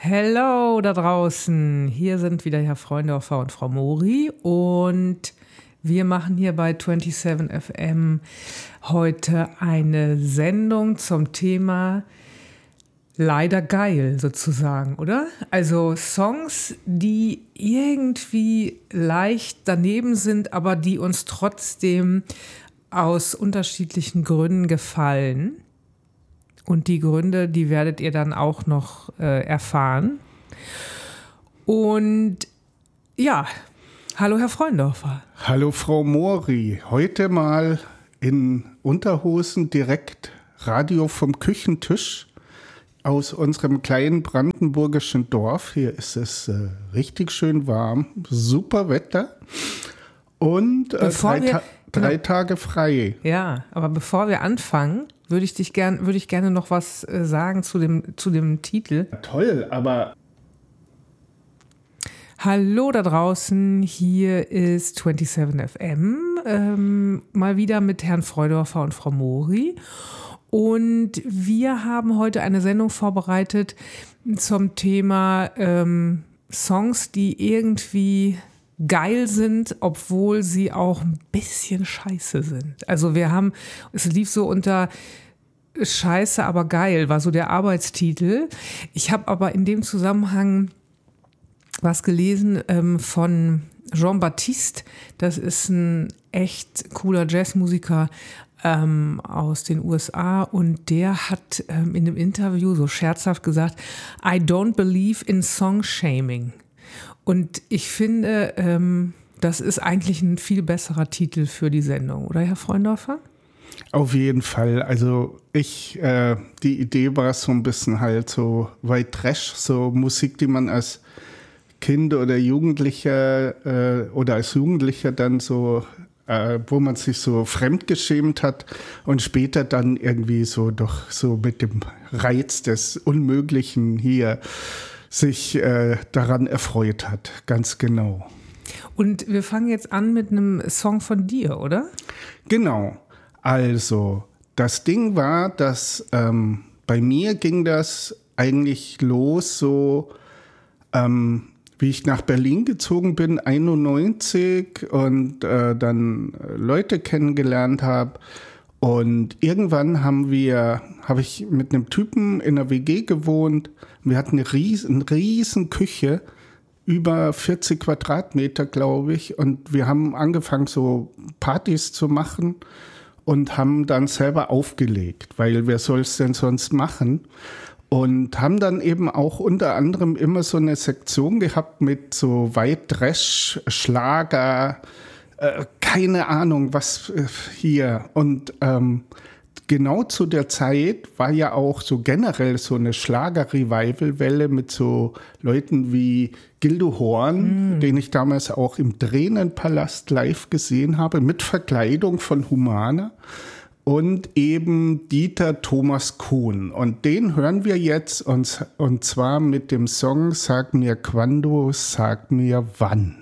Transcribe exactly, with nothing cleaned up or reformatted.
Hello da draußen, hier sind wieder Herr Freundorfer und Frau Mori und wir machen hier bei siebenundzwanzig F M heute eine Sendung zum Thema leider geil sozusagen, oder? Also Songs, die irgendwie leicht daneben sind, aber die uns trotzdem aus unterschiedlichen Gründen gefallen. Und die Gründe, die werdet ihr dann auch noch äh, erfahren. Und ja, hallo Herr Freundorfer. Hallo Frau Mori. Heute mal in Unterhosen direkt Radio vom Küchentisch aus unserem kleinen brandenburgischen Dorf. Hier ist es äh, richtig schön warm, super Wetter und äh, drei, wir, Ta- drei genau. Tage frei. Ja, aber bevor wir anfangen, würde ich dich gern, würde ich gerne noch was äh, sagen zu dem, zu dem Titel. Toll, aber Hallo da draußen, hier ist siebenundzwanzig F M, ähm, mal wieder mit Herrn Freundorfer und Frau Mori. Und wir haben heute eine Sendung vorbereitet zum Thema ähm, Songs, die irgendwie geil sind, obwohl sie auch ein bisschen scheiße sind. Also wir haben, es lief so unter Scheiße, aber geil, war so der Arbeitstitel. Ich habe aber in dem Zusammenhang was gelesen ähm, von Jean-Baptiste. Das ist ein echt cooler Jazzmusiker ähm, aus den U S A und der hat ähm, in einem Interview so scherzhaft gesagt, I don't believe in song shaming. Und ich finde, ähm, das ist eigentlich ein viel besserer Titel für die Sendung, oder Herr Freundorfer? auf jeden Fall. Also ich, äh, die Idee war so ein bisschen halt so White Trash, so Musik, die man als Kind oder Jugendlicher äh, oder als Jugendlicher dann so, äh, wo man sich so fremdgeschämt hat und später dann irgendwie so doch so mit dem Reiz des Unmöglichen hier sich äh, daran erfreut hat, ganz genau. Und wir fangen jetzt an mit einem Song von dir, oder? Genau, also das Ding war, dass ähm, bei mir ging das eigentlich los so, ähm, wie ich nach Berlin gezogen bin, einundneunzig und äh, dann Leute kennengelernt habe. Und irgendwann haben wir, habe ich mit einem Typen in einer W G gewohnt. Wir hatten eine riesen, riesen Küche, über vierzig Quadratmeter, glaube ich. Und wir haben angefangen, so Partys zu machen und haben dann selber aufgelegt, weil wer soll es denn sonst machen? Und haben dann eben auch unter anderem immer so eine Sektion gehabt mit so White Trash, Schlager, äh, keine Ahnung, was äh, hier. Und ähm, genau zu der Zeit war ja auch so generell so eine Schlager-Revival-Welle mit so Leuten wie Gildo Horn, mm. den ich damals auch im Tränenpalast live gesehen habe, mit Verkleidung von Humana. Und eben Dieter Thomas Kuhn. Und den hören wir jetzt, und, und zwar mit dem Song Sag mir quando, sag mir wann.